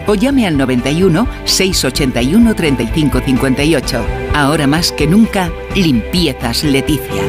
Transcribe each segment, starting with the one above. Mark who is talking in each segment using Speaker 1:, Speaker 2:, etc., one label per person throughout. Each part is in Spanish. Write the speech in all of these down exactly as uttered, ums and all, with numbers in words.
Speaker 1: o llame al noventa y uno, seiscientos ochenta y uno, treinta y cinco cincuenta y ocho. Ahora más que nunca, Limpiezas Leticia.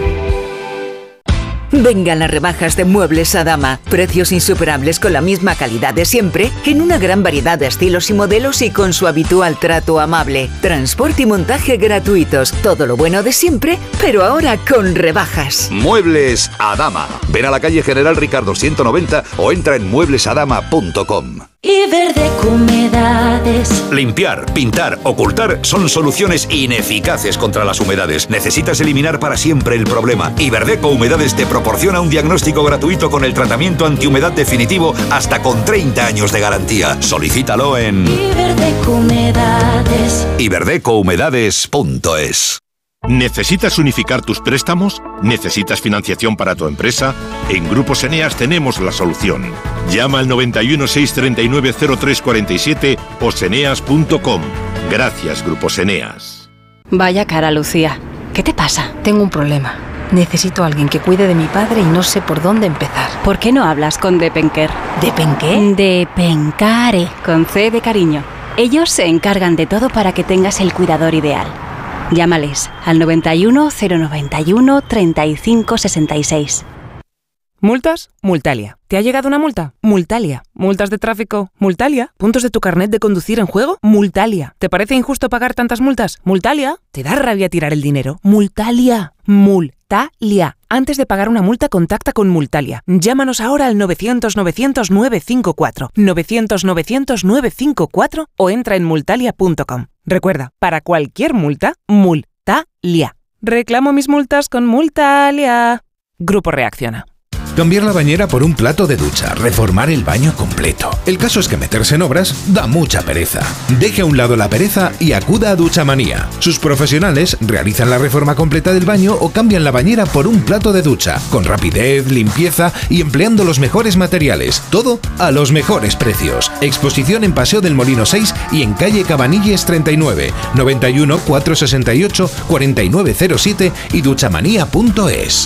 Speaker 2: Vengan las rebajas de Muebles Adama. Precios insuperables con la misma calidad de siempre, en una gran variedad de estilos y modelos y con su habitual trato amable. Transporte y montaje gratuitos. Todo lo bueno de siempre, pero ahora con rebajas.
Speaker 3: Muebles Adama. Ven a la calle General Ricardo ciento noventa o entra en muebles adama punto com.
Speaker 4: Iberdeco Humedades.
Speaker 3: Limpiar, pintar, ocultar son soluciones ineficaces contra las humedades. Necesitas eliminar para siempre el problema. Iberdeco Humedades te proporciona un diagnóstico gratuito con el tratamiento antihumedad definitivo hasta con treinta años de garantía. Solicítalo en
Speaker 4: Iberdeco Humedades.
Speaker 3: iberdeco humedades punto es.
Speaker 5: ¿Necesitas unificar tus préstamos? ¿Necesitas financiación para tu empresa? En Grupos Eneas tenemos la solución. Llama al noventa y uno, seiscientos treinta y nueve, cero tres cuarenta y siete o seneas punto com. Gracias, Grupos Eneas.
Speaker 6: Vaya cara, Lucía. ¿Qué te pasa?
Speaker 7: Tengo un problema. Necesito a alguien que cuide de mi padre y no sé por dónde empezar.
Speaker 6: ¿Por qué no hablas con Depenker?
Speaker 7: ¿Depenqué?
Speaker 6: Depencare, con C de cariño. Ellos se encargan de todo para que tengas el cuidador ideal. Llámales al noventa y uno, cero noventa y uno, treinta y cinco sesenta y seis.
Speaker 8: ¿Multas? Multalia. ¿Te ha llegado una multa? Multalia. ¿Multas de tráfico? Multalia. ¿Puntos de tu carnet de conducir en juego? Multalia. ¿Te parece injusto pagar tantas multas? Multalia. ¿Te da rabia tirar el dinero? Multalia. Multalia. Antes de pagar una multa, contacta con Multalia. Llámanos ahora al novecientos, novecientos, novecientos cincuenta y cuatro, novecientos, novecientos, novecientos cincuenta y cuatro o entra en multalia punto com. Recuerda, para cualquier multa, Multalia. Reclamo mis multas con Multalia. Grupo Reacciona.
Speaker 9: Cambiar la bañera por un plato de ducha, reformar el baño completo. El caso es que meterse en obras da mucha pereza. Deje a un lado la pereza y acuda a Duchamanía. Sus profesionales realizan la reforma completa del baño o cambian la bañera por un plato de ducha, con rapidez, limpieza y empleando los mejores materiales. Todo a los mejores precios. Exposición en Paseo del Molino seis y en calle Cabanilles treinta y nueve, noventa y uno, cuatrocientos sesenta y ocho, cuarenta y nueve cero siete y duchamanía punto es.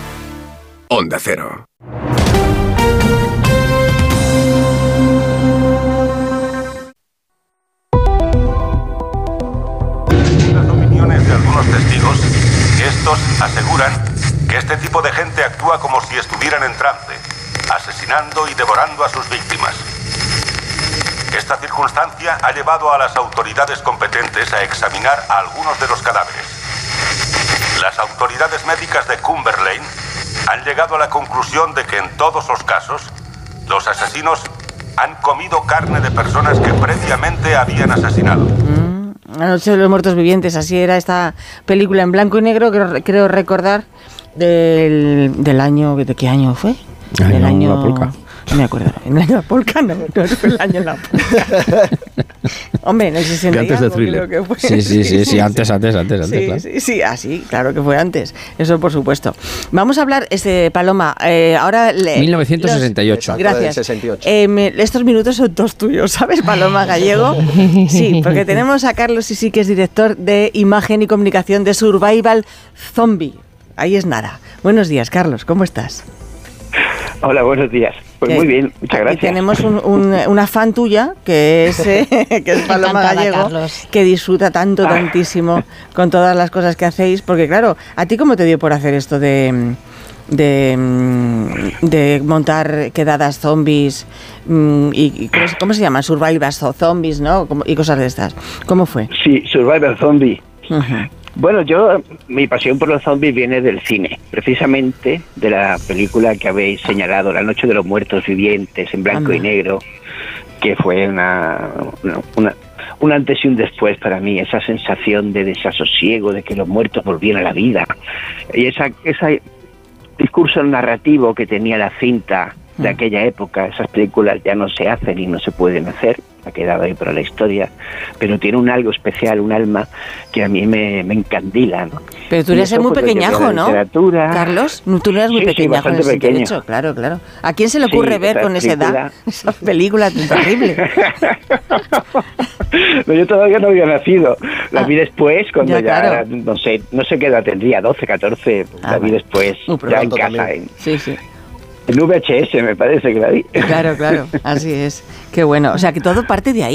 Speaker 10: Onda Cero.
Speaker 11: Las opiniones de algunos testigos, estos aseguran que este tipo de gente actúa como si estuvieran en trance, asesinando y devorando a sus víctimas. Esta circunstancia ha llevado a las autoridades competentes a examinar a algunos de los cadáveres. Las autoridades médicas de Cumberland han llegado a la conclusión de que en todos los casos, los asesinos han comido carne de personas que previamente habían asesinado.
Speaker 12: Mm, La noche de los muertos vivientes, así era esta película en blanco y negro, creo, creo recordar, del, del año... ¿De qué año fue?
Speaker 13: Ay,
Speaker 12: del
Speaker 13: no,
Speaker 12: año...
Speaker 13: la polka.
Speaker 12: No me acuerdo. ¿En el año de la polka? No, no fue el año de la polka. Hombre, en el sesenta
Speaker 13: antes
Speaker 12: y algo,
Speaker 13: de Thriller.
Speaker 12: creo que fue.
Speaker 13: Sí, sí, sí, sí, antes, antes, antes, antes,
Speaker 12: Sí,
Speaker 13: claro.
Speaker 12: sí, sí, así, claro que fue antes. Eso por supuesto. Vamos a hablar, este Paloma, eh, ahora... Le,
Speaker 13: mil novecientos sesenta y ocho.
Speaker 12: los- gracias.
Speaker 14: sesenta y ocho.
Speaker 12: Eh, me- estos minutos son todos tuyos, ¿sabes, Paloma Gallego? Sí, porque tenemos a Carlos Sisi, que es director de imagen y comunicación de Survival Zombie. Ahí es nada. Buenos días, Carlos, ¿cómo estás?
Speaker 15: Hola, buenos días. Pues
Speaker 12: Que
Speaker 15: muy bien, muchas
Speaker 12: aquí
Speaker 15: gracias.
Speaker 12: tenemos un, un, una fan tuya, que es, eh, que es Paloma
Speaker 7: Encantada,
Speaker 12: Gallego,
Speaker 7: Carlos.
Speaker 12: que disfruta tanto,
Speaker 15: Ah.
Speaker 12: tantísimo con todas las cosas que hacéis. Porque claro, ¿a ti cómo te dio por hacer esto de, de, de montar quedadas zombies mm, y, y ¿cómo, se- cómo se llama? Survivors o zombies, ¿no? Como- Y cosas de estas. ¿Cómo fue?
Speaker 15: Sí, Survivor Zombie.
Speaker 12: Ujú.
Speaker 15: Bueno, yo, mi pasión por los zombies viene del cine, precisamente de la película que habéis señalado, La Noche de los Muertos Vivientes, en blanco
Speaker 12: Anda.
Speaker 15: y negro, que fue una, una, una- un antes y un después para mí, esa sensación de desasosiego, de que los muertos volvían a la vida, y esa, ese discurso narrativo que tenía la cinta de aquella época. Esas películas ya no se hacen y no se pueden hacer, ha quedado ahí para la historia, pero tiene un algo especial, un alma que a mí me, me encandila, ¿no?
Speaker 12: Pero tú
Speaker 15: Y
Speaker 12: eres
Speaker 15: eso,
Speaker 12: muy
Speaker 15: pues, lo llevé a
Speaker 12: pequeñajo,
Speaker 15: la
Speaker 12: ¿no?
Speaker 15: literatura.
Speaker 12: Carlos, No, tú no eres muy
Speaker 15: Sí, sí,
Speaker 12: pequeñajo en
Speaker 15: bastante
Speaker 12: ese sentido,
Speaker 15: pequeño.
Speaker 12: hecho, claro, claro. ¿A quién se le
Speaker 15: Sí,
Speaker 12: ocurre ver
Speaker 15: esa
Speaker 12: con esa edad
Speaker 15: película.
Speaker 12: esa película tan terrible?
Speaker 15: No, yo todavía no había nacido. La
Speaker 12: Ah,
Speaker 15: vi después, cuando
Speaker 12: ya,
Speaker 15: ya,
Speaker 12: claro.
Speaker 15: no sé, no sé qué edad tendría, doce, catorce,
Speaker 12: Ah,
Speaker 15: la vi
Speaker 12: bueno.
Speaker 15: después,
Speaker 12: Uh, pero
Speaker 15: ya en
Speaker 12: pronto
Speaker 15: casa,
Speaker 12: también.
Speaker 15: en,
Speaker 12: Sí, sí.
Speaker 15: en V H S me parece que la vi.
Speaker 12: Claro, claro, así es. Qué bueno. O sea, que todo parte de ahí.